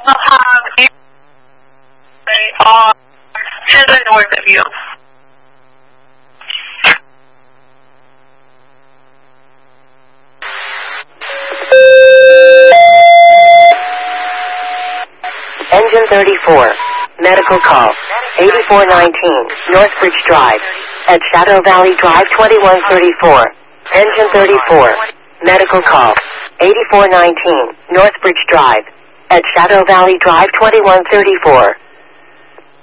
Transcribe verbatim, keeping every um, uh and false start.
have a on to the north of you. Engine thirty-four. Medical call. eighty-four nineteen, Northbridge Drive. At Shadow Valley Drive twenty-one thirty-four. Engine thirty-four. Medical call. eighty-four nineteen, Northbridge Drive. At Shadow Valley Drive twenty-one thirty-four.